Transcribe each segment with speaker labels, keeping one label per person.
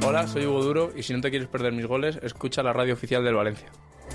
Speaker 1: Hola, soy Hugo Duro y si no te quieres perder mis goles, escucha la radio oficial del Valencia.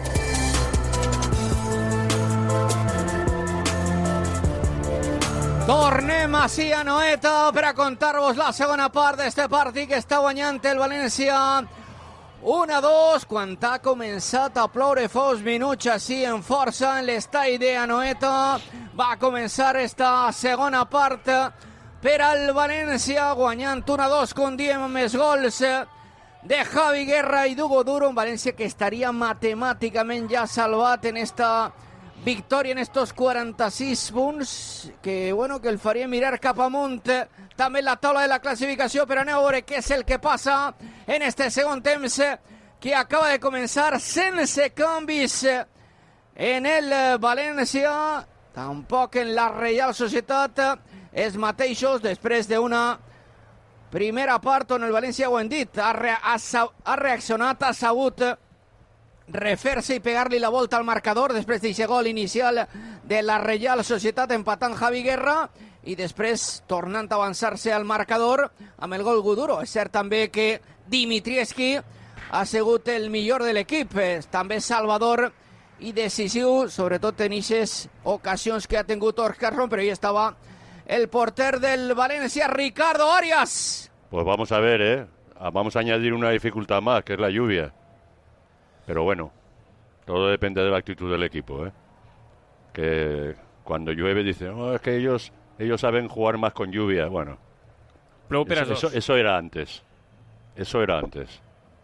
Speaker 2: Tornem així a Noeta per a contar-vos la segona part d'este partit que està guanyant el València 1-2 quan ha començat a ploure fa uns minuts així en força en l'estadi de Anoeta. Va començar esta segona part per al València guanyant 1-2, com diem, més gols de Javi Guerra i d'Hugo Duro. Un València que estaria matemàticament ja salvat en esta victòria, en estos 46 punts, que bueno, que el faria mirar cap amunt també en la taula de la classificació, però anem a veure què és el que passa en este segon temps que acaba de començar sense canvis en el València, tampoc en la Reial Societat, els mateixos després d'una primera part on el València, ho hem dit, ha reaccionat, ha sabut refer-se i pegar-li la volta al marcador després d'aquest gol inicial de la Reial Societat empatant Javi Guerra i després tornant a avançar-se al marcador amb el gol Guduro. És cert també que Dimitrievski ha sigut el millor de l'equip, també salvador i decisiu, sobretot en aquestes ocasions que ha tingut Oscarson, però ahí estava el porter del Valencia, Ricardo Arias.
Speaker 3: Pues vamos a ver, vamos a añadir una dificultad más, que es la lluvia. Pero bueno, todo depende de la actitud del equipo, que cuando llueve dicen, oh, es que ellos saben jugar más con lluvia. Bueno, eso era antes. Eso era antes.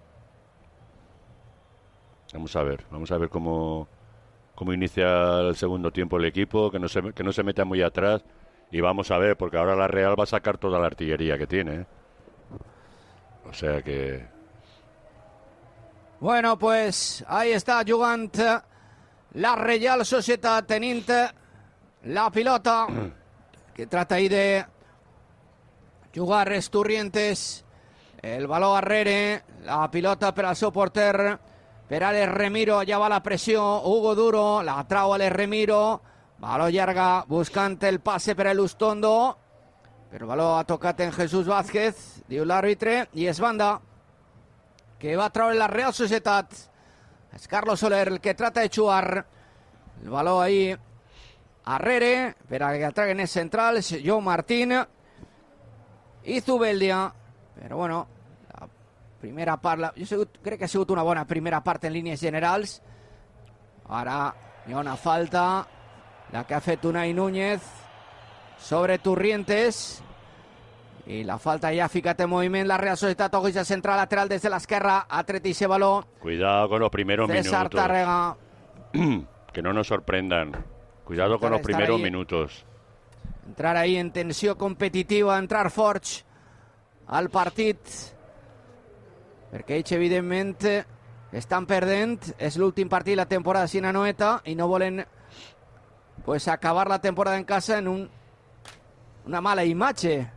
Speaker 3: Vamos a ver cómo inicia el segundo tiempo el equipo, que no se meta muy atrás. Y vamos a ver, porque ahora la Real va a sacar toda la artillería que tiene. O sea que...
Speaker 2: Bueno, pues ahí està jugant la Reial Societat, tenint la pilota, que trata ahí de jugar Esturrientes, el baló arrere, la pilota per al seu porter, per Alex Remiro, allà va la pressió, Hugo Duro, la trau Alex Remiro, baló llarga, buscant el passe per a Lustondo, però el baló ha tocat en Jesús Vázquez, diu l'àrbitre, i és banda que va a traure la Real Societat. És Carlos Soler el que trata de jugar el baló ahí arrere per a que el traguen els centrals, Joe Martín i Zubeldia. Però bueno, la primera part, crec que ha sigut una bona primera part en línies generals. Ara hi ha una falta, la que ha fet Unai Núñez sobre Turrientes. I la falta ja ha ficat en moviment la Real Societat. Ojo, central lateral des de l'esquerra. Ha tret ese baló.
Speaker 3: Cuidado con los primeros
Speaker 2: César
Speaker 3: minutos.
Speaker 2: Tàrrega.
Speaker 3: Que no nos sorprendan. Cuidado con los primeros minutos.
Speaker 2: Entrar ahí en tensió competitiva, entrar forts al partit. Perquè ells, evidentment, estan perdent. És l'últim partit de la temporada sin Anoeta i no volen pues acabar la temporada en casa en una mala imatge.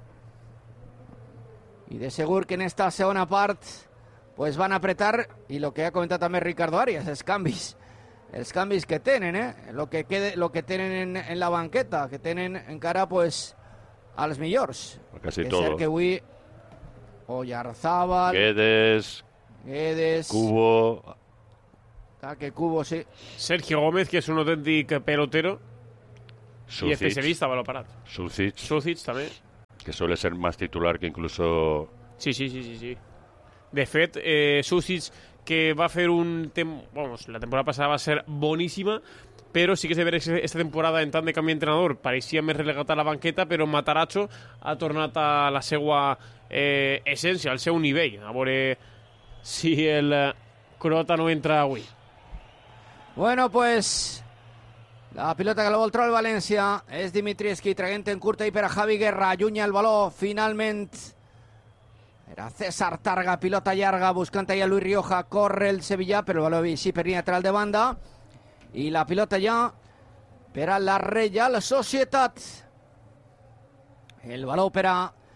Speaker 2: I de segur que en esta segona part pues van a apretar, i lo que ha comentat també Ricardo Arias, els canvis que tenen, lo que tenen en la banqueta, que tenen encara pues als millors.
Speaker 3: Casi
Speaker 2: és
Speaker 3: todo.
Speaker 2: cert que avui Oyarzábal,
Speaker 3: Guedes, Cubo.
Speaker 2: Que Cubo, sí.
Speaker 4: Sergio Gómez, que és un autèntic pelotero i especialista a baló parat. Sucic també.
Speaker 3: Que suele ser más titular que incluso...
Speaker 4: Sí. De fet, Sucic, que va fer la temporada passada va ser boníssima, però sí que és veritat que esta temporada, en tant de canvi d'entrenador, pareixia més relegat a la banqueta, però Matarazzo ha tornat a la seva essència, al seu nivell. A veure si el croata no entra avui.
Speaker 2: Bueno, pues... la pilota que la vol treure el València és Dimitrievski, traient en curta i per a Javi Guerra, allunya el baló finalment. Era César Tàrrega, pilota llarga, buscant allà Luis Rioja, corre el Sevilla, però el baló així per línia lateral de banda. I la pilota ja per a la Reial Societat. El baló per a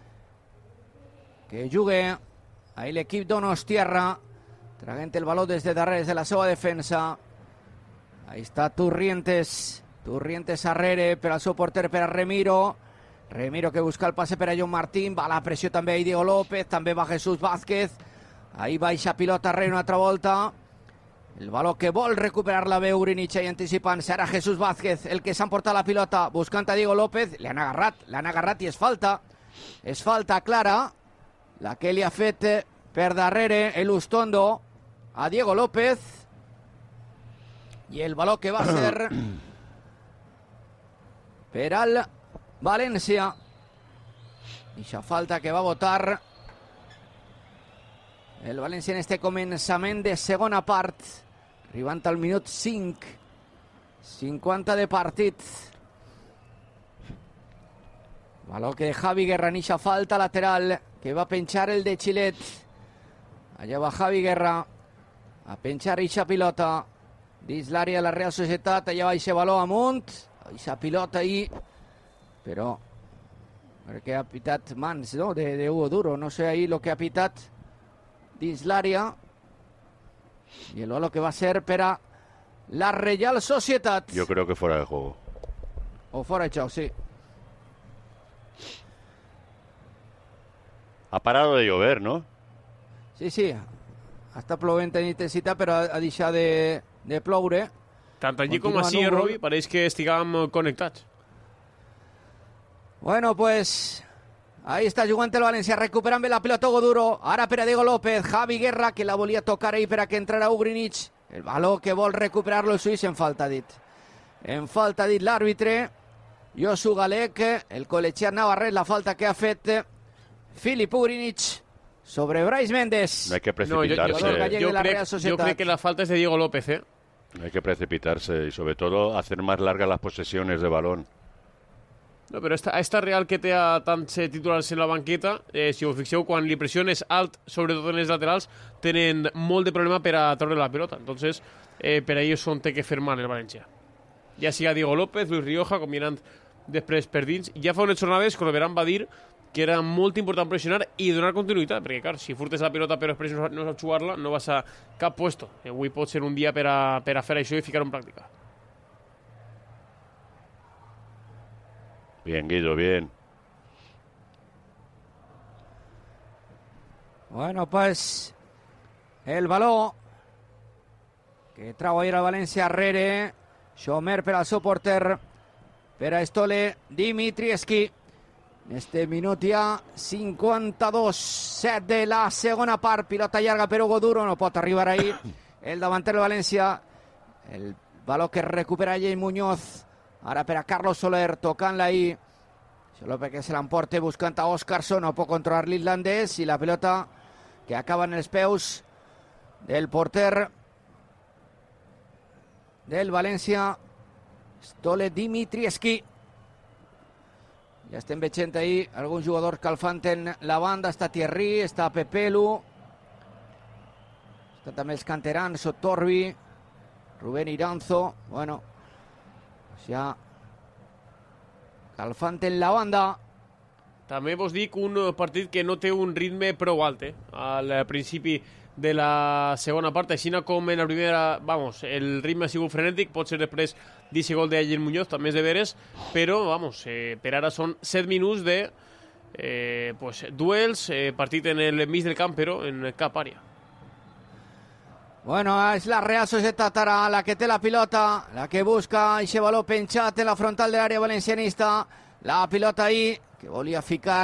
Speaker 2: que jugui ahí l'equip Donostiarra, traient el baló des de darrere de la seva defensa. Ahí está Turrientes arrere per al seu porter, per a Remiro que busca el passe per a John Martín, va la pressió també a Diego López, també va Jesús Vázquez, Ahí baixa pilota Rere una altra volta. El baló que vol recuperar-la bé Ugrinich i anticipant-se. Ara Jesús Vázquez, el que s'ha emportat la pilota, buscant a Diego López. L'han agarrat i és falta. És falta clara, la que li ha fet per darrere Elustondo a Diego López. I el baló que va ser per al València. Eixa falta que va votar el València en este començament de segona part, arribant al minut 5, 50 de partit. Baló que Javi Guerra en eixa falta lateral, que va penjar el de Xilet. Allà va Javi Guerra a penjar eixa pilota dins l'àrea de la Real Societat. Allà va eixe baló amunt, eixa pilota ahí, però perquè ha pitat mans, no?, de Hugo Duro. No sé ahí lo que ha pitat dins l'àrea. I el baló que va ser per a la Real Societat.
Speaker 3: Yo creo que fuera de juego.
Speaker 2: O fora de joc, sí.
Speaker 3: Ha parado de llover, ¿no?
Speaker 2: Sí, sí. Està plovent en intensitat, però ha deixat de ploure.
Speaker 4: Tant allí com
Speaker 2: Continua
Speaker 4: així,
Speaker 2: núvol.
Speaker 4: Robi, pareix que estiguem connectats.
Speaker 2: Bueno, pues ahí está jugant el València, recuperant bé la pilota Hugo Duro, ara per a Diego López, Javi Guerra, que la volia tocar ahí per a que entrara Ugrinich, el baló que vol recuperar-lo el suís, en falta dit l'àrbitre, Josu Galec, el col·legiat navarrès, la falta que ha fet Filip Ugrinich sobre Brais Méndez.
Speaker 3: No hay que
Speaker 4: No,
Speaker 3: precipitarse.
Speaker 4: yo creo que la falta es de Diego López, ¿eh?
Speaker 3: No hay que precipitarse y sobre todo hacer más largas las posesiones de balón.
Speaker 4: No, però esta Real que té a tants titulars en la banqueta, si us fixeu, quan li pressiones alt, sobretot en els laterals, tenen molt de problema per a treure la pelota. Entonces, per ahí és on té que fer mal el València. Ja siga Diego López, Luis Rioja, combinant després per dins. Ja fa unes jornades que Roberán va dir que era molt important pressionar i donar continuïtat, perquè, clar, si furtes la pilota però després no saps jugar-la, no vas a cap puesto. Avui pot ser un dia per a fer això i ficar-ho en pràctica.
Speaker 3: Bien, Guido, bien.
Speaker 2: Bueno, pues el baló que trau ahir el València Rere, Xomer per al seu porter, per a Stole Dimitrievski. En este minut ja 52-7 de la segona part, pilota llarga per Hugo Duro, no pot arribar ahí el davanter del València. El baló que recupera Jay Muñoz, ara per a Carlos Soler, tocant-la ahí. Solo perquè se l'emporta buscant a Óscarson, no pot controlar l'irlandès, i la pilota que acaba en els peus del porter del València, Stole Dimitrievski. Ja estem veient ahí alguns jugadors calfant en la banda. Està Thierry, està Pepelu, està també els canterans, Sotorbi, Rubén Iranzo. Bueno, ja calfant en la banda.
Speaker 4: També vos dic un partit que no té un ritme prou alt, al principi de la segona part, així com en la primera, vamos, el ritme ha sigut frenètic, pot ser després d'aquest gol d'Ayer Muñoz, també és de veres, però, vamos, per ara són 7 minuts de duels, partit en el mig del camp, però en cap àrea.
Speaker 2: Bueno, és la Real Societat ara la que té la pilota, la que busca aquest baló penjat en la frontal de l'àrea valencianista. La pilota ahí, que volia ficar